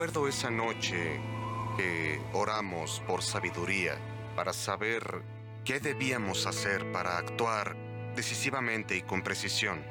Recuerdo esa noche que oramos por sabiduría para saber qué debíamos hacer para actuar decisivamente y con precisión.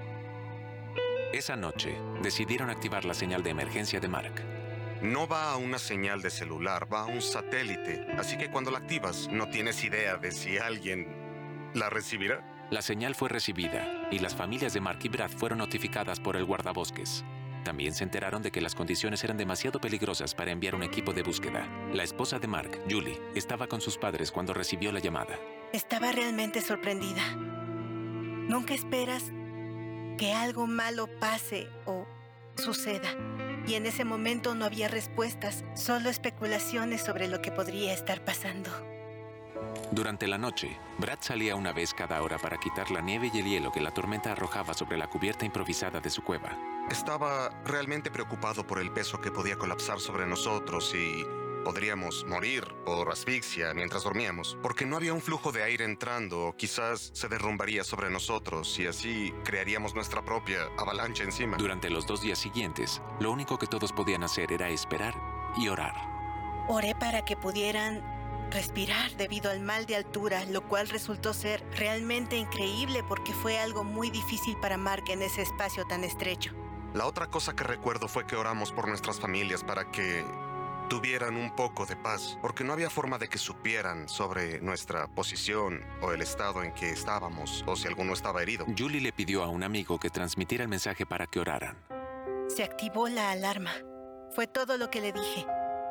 Esa noche, decidieron activar la señal de emergencia de Mark. No va a una señal de celular, va a un satélite, así que cuando la activas no tienes idea de si alguien la recibirá. La señal fue recibida y las familias de Mark y Brad fueron notificadas por el guardabosques. También se enteraron de que las condiciones eran demasiado peligrosas para enviar un equipo de búsqueda. La esposa de Mark, Julie, estaba con sus padres cuando recibió la llamada. Estaba realmente sorprendida. Nunca esperas que algo malo pase o suceda. Y en ese momento no había respuestas, solo especulaciones sobre lo que podría estar pasando. Durante la noche, Brad salía una vez cada hora para quitar la nieve y el hielo que la tormenta arrojaba sobre la cubierta improvisada de su cueva. Estaba realmente preocupado por el peso que podía colapsar sobre nosotros y podríamos morir por asfixia mientras dormíamos, porque no había un flujo de aire entrando o quizás se derrumbaría sobre nosotros y así crearíamos nuestra propia avalancha encima. Durante los 2 días siguientes, lo único que todos podían hacer era esperar y orar. Oré para que pudieran respirar debido al mal de altura, lo cual resultó ser realmente increíble porque fue algo muy difícil para Mark en ese espacio tan estrecho. La otra cosa que recuerdo fue que oramos por nuestras familias para que tuvieran un poco de paz, porque no había forma de que supieran sobre nuestra posición o el estado en que estábamos, o si alguno estaba herido. Julie le pidió a un amigo que transmitiera el mensaje para que oraran. Se activó la alarma. Fue todo lo que le dije.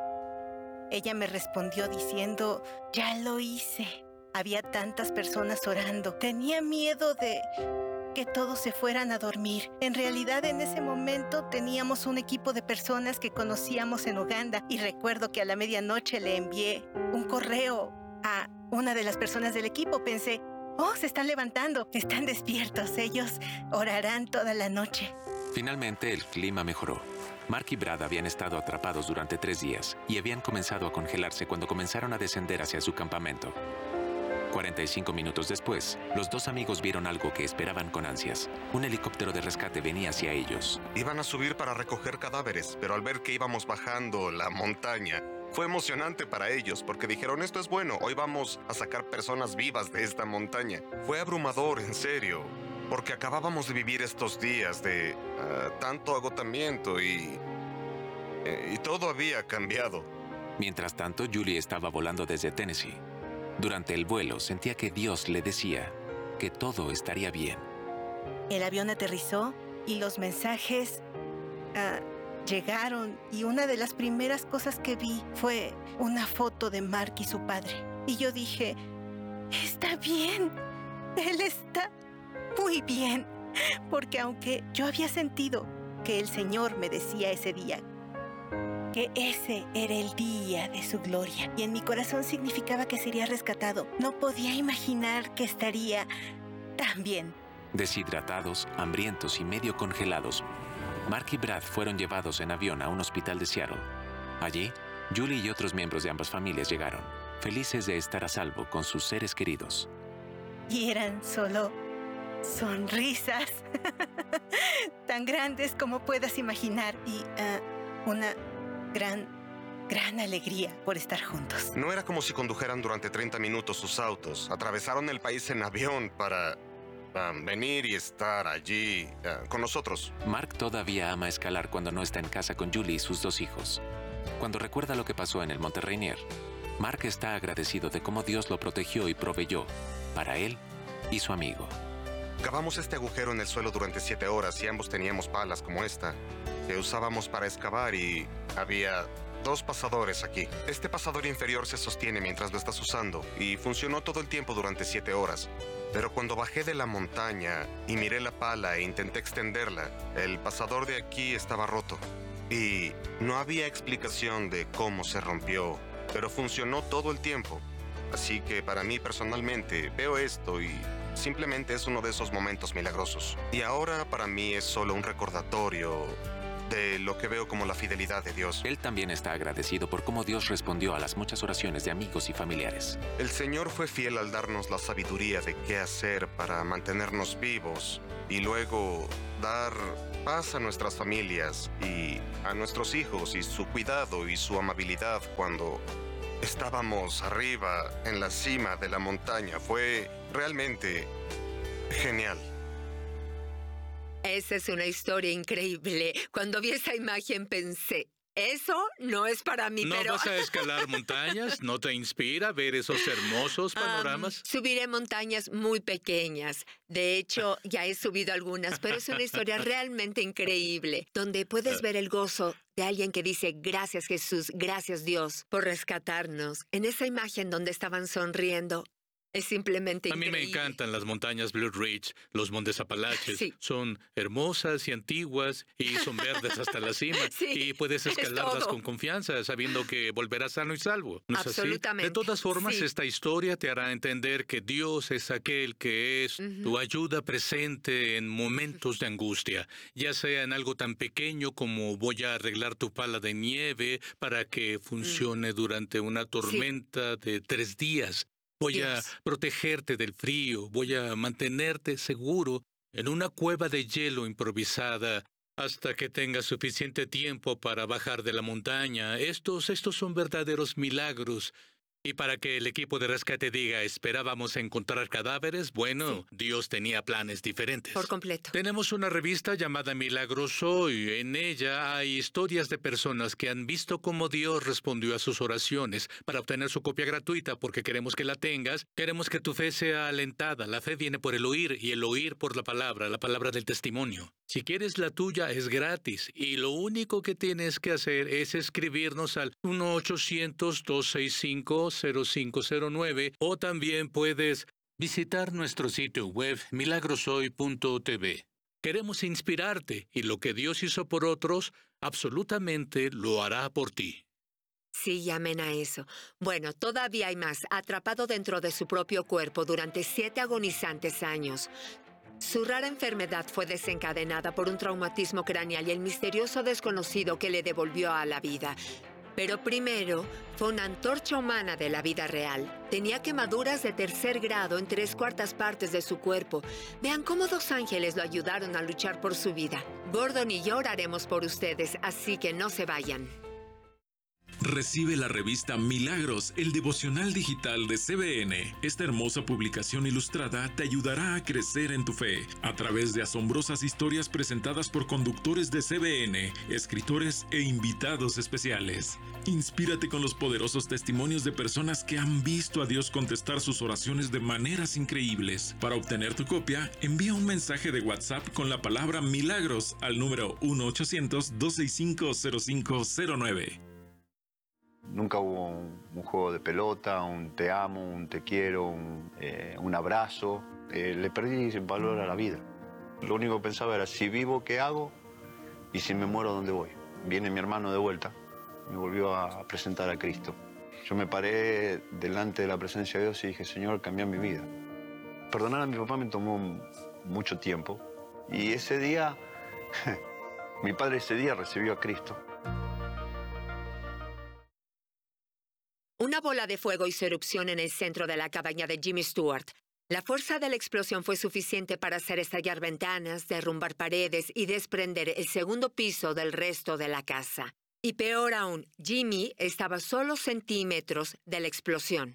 Ella me respondió diciendo, ya lo hice. Había tantas personas orando. Tenía miedo de que todos se fueran a dormir. En realidad, en ese momento teníamos un equipo de personas que conocíamos en Uganda y recuerdo que a la medianoche le envié un correo a una de las personas del equipo. Pensé, oh, se están levantando, están despiertos. Ellos orarán toda la noche. Finalmente, el clima mejoró. Mark y Brad habían estado atrapados durante 3 días y habían comenzado a congelarse cuando comenzaron a descender hacia su campamento. 45 minutos después, los 2 amigos vieron algo que esperaban con ansias. Un helicóptero de rescate venía hacia ellos. Iban a subir para recoger cadáveres, pero al ver que íbamos bajando la montaña, fue emocionante para ellos porque dijeron, esto es bueno, hoy vamos a sacar personas vivas de esta montaña. Fue abrumador, en serio, porque acabábamos de vivir estos días de tanto agotamiento y todo había cambiado. Mientras tanto, Julie estaba volando desde Tennessee. Durante el vuelo, sentía que Dios le decía que todo estaría bien. El avión aterrizó y los mensajes llegaron y una de las primeras cosas que vi fue una foto de Mark y su padre. Y yo dije, está bien, él está muy bien, porque aunque yo había sentido que el Señor me decía ese día que ese era el día de su gloria y en mi corazón significaba que sería rescatado, no podía imaginar que estaría tan bien. Deshidratados, hambrientos y medio congelados, Mark y Brad fueron llevados en avión a un hospital de Seattle. Allí, Julie y otros miembros de ambas familias llegaron, felices de estar a salvo con sus seres queridos. Y eran solo sonrisas tan grandes como puedas imaginar y una gran alegría por estar juntos. No era como si condujeran durante 30 minutos sus autos. Atravesaron el país en avión para venir y estar allí con nosotros. Mark todavía ama escalar cuando no está en casa con Julie y sus 2 hijos. Cuando recuerda lo que pasó en el Monte Rainier, Mark está agradecido de cómo Dios lo protegió y proveyó para él y su amigo. Cavamos este agujero en el suelo durante 7 horas y ambos teníamos palas como esta que usábamos para excavar y había 2 pasadores aquí. Este pasador inferior se sostiene mientras lo estás usando y funcionó todo el tiempo durante 7 horas. Pero cuando bajé de la montaña y miré la pala e intenté extenderla, el pasador de aquí estaba roto. Y no había explicación de cómo se rompió, pero funcionó todo el tiempo. Así que para mí personalmente veo esto y simplemente es uno de esos momentos milagrosos. Y ahora para mí es solo un recordatorio de lo que veo como la fidelidad de Dios. Él también está agradecido por cómo Dios respondió a las muchas oraciones de amigos y familiares. El Señor fue fiel al darnos la sabiduría de qué hacer para mantenernos vivos y luego dar paz a nuestras familias y a nuestros hijos y su cuidado y su amabilidad cuando estábamos arriba en la cima de la montaña. Fue realmente genial. Esa es una historia increíble. Cuando vi esa imagen pensé, eso no es para mí, ¿No pero... vas a escalar montañas? ¿No te inspira ver esos hermosos panoramas? Subiré montañas muy pequeñas. De hecho, ya he subido algunas, pero es una historia realmente increíble, donde puedes ver el gozo de alguien que dice, gracias Jesús, gracias Dios, por rescatarnos. En esa imagen donde estaban sonriendo, es simplemente A mí increíble. me encantan las montañas Blue Ridge, los montes Apalaches. Sí. Son hermosas y antiguas y son verdes hasta la cima. Sí, y puedes es escalarlas todo. con confianza, sabiendo que volverás sano y salvo. ¿No es así? Absolutamente, De todas formas, sí. esta historia te hará entender que Dios es aquel que es tu ayuda presente en momentos de angustia, ya sea en algo tan pequeño como voy a arreglar tu pala de nieve para que funcione durante una tormenta de 3 días. Voy a Dios. protegerte del frío, voy a mantenerte seguro en una cueva de hielo improvisada hasta que tengas suficiente tiempo para bajar de la montaña. Estos son verdaderos milagros. Y para que el equipo de rescate diga, esperábamos encontrar cadáveres, bueno, Dios tenía planes diferentes. Por completo. Tenemos una revista llamada Milagros Hoy. En ella hay historias de personas que han visto cómo Dios respondió a sus oraciones. Para obtener su copia gratuita, porque queremos que la tengas, queremos que tu fe sea alentada. La fe viene por el oír y el oír por la palabra del testimonio. Si quieres la tuya, es gratis. Y lo único que tienes que hacer es escribirnos al 1-800-265-0509 o también puedes visitar nuestro sitio web milagrosoy.tv. Queremos inspirarte y lo que Dios hizo por otros, absolutamente lo hará por ti. Sí, llamen a eso. Bueno, todavía hay más. Atrapado dentro de su propio cuerpo durante 7 agonizantes años. Su rara enfermedad fue desencadenada por un traumatismo craneal y el misterioso desconocido que le devolvió a la vida. Pero primero, fue una antorcha humana de la vida real. Tenía quemaduras de 3er grado en 3/4 partes de su cuerpo. Vean cómo 2 ángeles lo ayudaron a luchar por su vida. Gordon y yo oraremos por ustedes, así que no se vayan. Recibe la revista Milagros, el devocional digital de CBN. Esta hermosa publicación ilustrada te ayudará a crecer en tu fe a través de asombrosas historias presentadas por conductores de CBN, escritores e invitados especiales. Inspírate con los poderosos testimonios de personas que han visto a Dios contestar sus oraciones de maneras increíbles. Para obtener tu copia, envía un mensaje de WhatsApp con la palabra Milagros al número 1-800-265-0509. Nunca hubo un juego de pelota, un te amo, un te quiero, un abrazo. Le perdí valor a la vida. Lo único que pensaba era, si vivo, ¿qué hago? Y si me muero, ¿dónde voy? Viene mi hermano de vuelta, me volvió a presentar a Cristo. Yo me paré delante de la presencia de Dios y dije, Señor, cambia mi vida. Perdonar a mi papá me tomó mucho tiempo. Y ese día, mi padre ese día recibió a Cristo. Una bola de fuego hizo erupción en el centro de la cabaña de Jimmy Stewart. La fuerza de la explosión fue suficiente para hacer estallar ventanas, derrumbar paredes y desprender el 2º piso del resto de la casa. Y peor aún, Jimmy estaba solo centímetros de la explosión.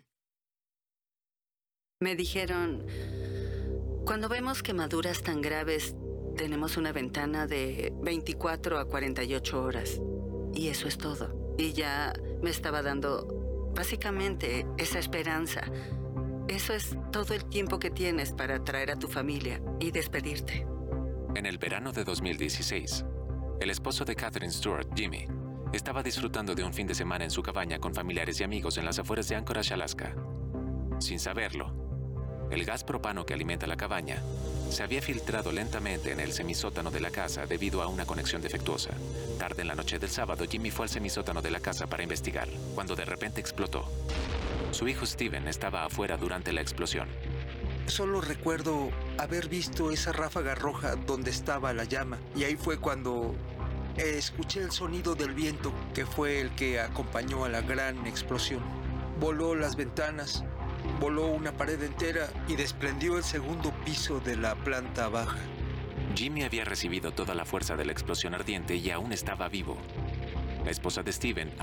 Me dijeron, cuando vemos quemaduras tan graves, tenemos una ventana de 24 a 48 horas. Y eso es todo. Y ya me estaba dando, básicamente, esa esperanza. Eso es todo el tiempo que tienes para traer a tu familia y despedirte. En el verano de 2016, el esposo de Catherine Stewart, Jimmy, estaba disfrutando de un fin de semana en su cabaña con familiares y amigos en las afueras de Anchorage, Alaska. Sin saberlo, el gas propano que alimenta la cabaña se había filtrado lentamente en el semisótano de la casa debido a una conexión defectuosa. Tarde en la noche del sábado, Jimmy fue al semisótano de la casa para investigar, cuando de repente explotó. Su hijo Steven estaba afuera durante la explosión. Solo recuerdo haber visto esa ráfaga roja donde estaba la llama. Y ahí fue cuando escuché el sonido del viento, que fue el que acompañó a la gran explosión. Voló las ventanas, voló una pared entera y desprendió el segundo piso de la planta baja. Jimmy había recibido toda la fuerza de la explosión ardiente y aún estaba vivo. La esposa de Steven,